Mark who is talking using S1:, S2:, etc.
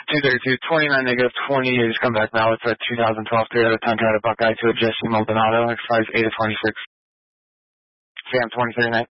S1: 232, 29 negative 20. You just come back now. It's a 2012 Toyota Tundra Buckeye to a Jesse Maldonado. Expires 8 of 26. Sam 2039.